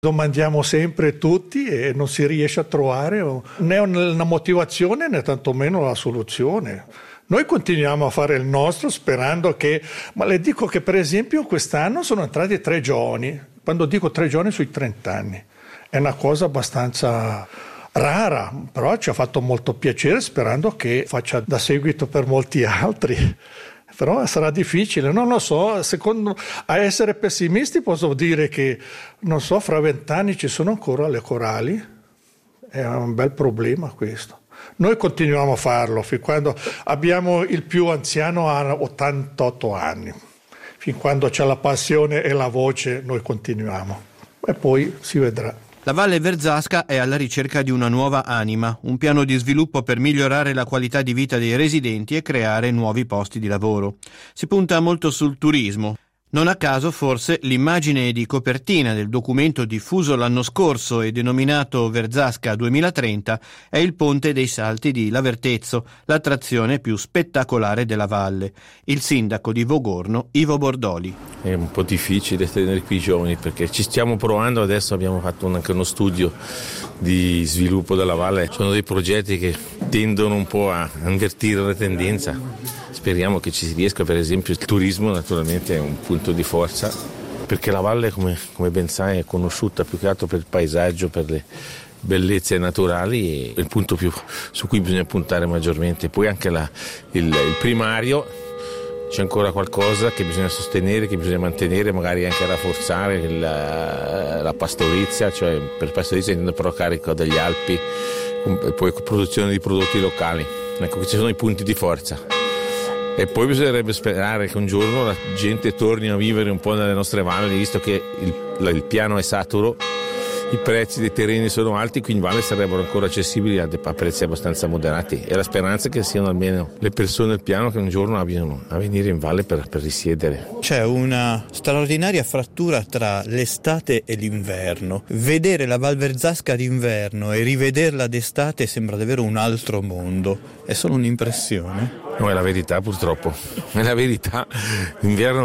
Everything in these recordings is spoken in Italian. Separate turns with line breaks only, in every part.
Domandiamo sempre tutti e non si riesce a trovare né una motivazione né tantomeno la soluzione. Noi continuiamo a fare il nostro sperando ma le dico che per esempio quest'anno sono entrati 3 giovani, quando dico 3 giovani sui 30 anni, è una cosa abbastanza rara, però ci ha fatto molto piacere sperando che faccia da seguito per molti altri. Però sarà difficile, non lo so, a essere pessimisti posso dire che, non so, fra 20 anni ci sono ancora le corali, è un bel problema questo. Noi continuiamo a farlo, fin quando abbiamo il più anziano a 88 anni, fin quando c'è la passione e la voce noi continuiamo e poi si vedrà.
La Valle Verzasca è alla ricerca di una nuova anima, un piano di sviluppo per migliorare la qualità di vita dei residenti e creare nuovi posti di lavoro. Si punta molto sul turismo. Non a caso forse l'immagine di copertina del documento diffuso l'anno scorso e denominato Verzasca 2030 è il Ponte dei Salti di Lavertezzo, l'attrazione più spettacolare della valle. Il sindaco di Vogorno, Ivo Bordoli.
È un po' difficile tenere qui i giovani perché ci stiamo provando, adesso abbiamo fatto anche uno studio di sviluppo della valle. Sono dei progetti che tendono un po' a invertire la tendenza. Speriamo che ci si riesca, per esempio il turismo naturalmente è un punto di forza, perché la valle come ben sai è conosciuta più che altro per il paesaggio, per le bellezze naturali, e il punto su cui bisogna puntare maggiormente. Poi anche il primario, c'è ancora qualcosa che bisogna sostenere, che bisogna mantenere, magari anche rafforzare la pastorizia, cioè per pastorizia intendo però carico degli Alpi, e poi produzione di prodotti locali. Ecco, questi sono i punti di forza. E poi bisognerebbe sperare che un giorno la gente torni a vivere un po' nelle nostre valli, visto che il piano è saturo, i prezzi dei terreni sono alti, qui in valle sarebbero ancora accessibili a prezzi abbastanza moderati, e la speranza è che siano almeno le persone del piano che un giorno abbiano a venire in valle per risiedere.
C'è una straordinaria frattura tra l'estate e l'inverno. Vedere la Val Verzasca d'inverno e rivederla d'estate sembra davvero un altro mondo. È solo un'impressione?
No, è la verità purtroppo, è la verità. D'inverno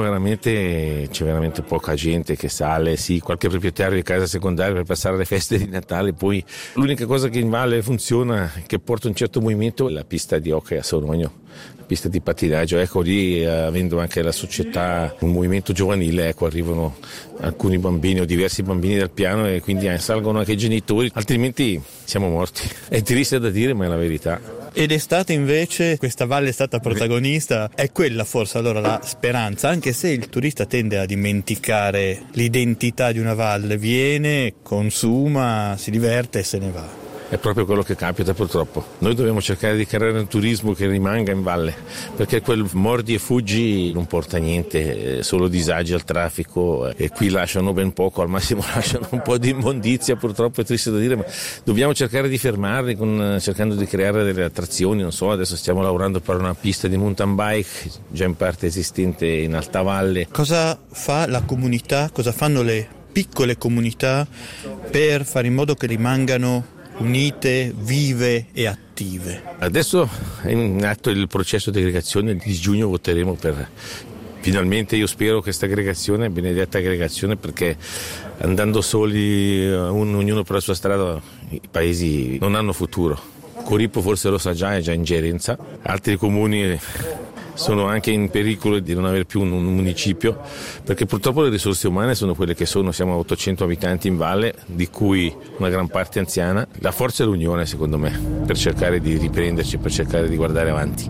c'è veramente poca gente che sale, sì, qualche proprietario di casa secondaria per passare le feste di Natale, poi l'unica cosa che in valle funziona, che porta un certo movimento, è la pista di hockey a Sorogno, la pista di pattinaggio. Ecco, lì avendo anche la società, un movimento giovanile, ecco, arrivano alcuni bambini o diversi bambini dal piano e quindi salgono anche i genitori, altrimenti siamo morti. È triste da dire, ma è la verità.
Ed estate invece, questa valle è stata protagonista, è quella forse allora la speranza, anche se il turista tende a dimenticare l'identità di una valle, viene, consuma, si diverte e se ne va.
È proprio quello che capita purtroppo. Noi dobbiamo cercare di creare un turismo che rimanga in valle, perché quel mordi e fuggi non porta a niente, solo disagi al traffico, e qui lasciano ben poco, al massimo lasciano un po' di immondizia, purtroppo è triste da dire, ma dobbiamo cercare di fermarli cercando di creare delle attrazioni. Non so, adesso stiamo lavorando per una pista di mountain bike già in parte esistente in alta valle.
Cosa fa la comunità, cosa fanno le piccole comunità per fare in modo che rimangano unite, vive e attive?
Adesso è in atto il processo di aggregazione, di giugno voteremo per, finalmente io spero, questa aggregazione, benedetta aggregazione, perché andando soli, ognuno per la sua strada, i paesi non hanno futuro. Corippo forse lo sa già, è già in gerenza, altri comuni sono anche in pericolo di non avere più un municipio, perché purtroppo le risorse umane sono quelle che sono. Siamo a 800 abitanti in valle, di cui una gran parte anziana. La forza è l'unione, secondo me, per cercare di riprenderci, per cercare di guardare avanti.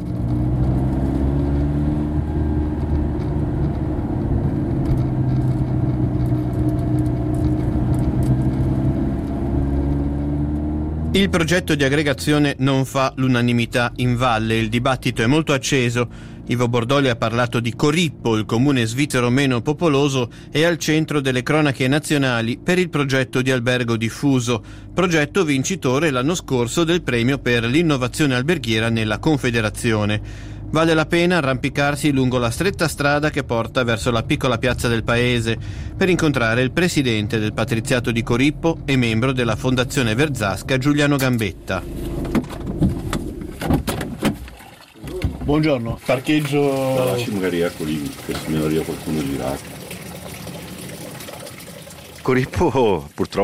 Il progetto di aggregazione non fa l'unanimità in valle, il dibattito è molto acceso. Ivo Bordoli ha parlato di Corippo, il comune svizzero meno popoloso, e al centro delle cronache nazionali per il progetto di albergo diffuso, progetto vincitore l'anno scorso del premio per l'innovazione alberghiera nella Confederazione. Vale la pena arrampicarsi lungo la stretta strada che porta verso la piccola piazza del paese per incontrare il presidente del patriziato di Corippo e membro della Fondazione Verzasca, Giuliano Gambetta.
Buongiorno, parcheggio...
La lasci magari lì, che se mi arriva qualcuno girato.
Corippo purtroppo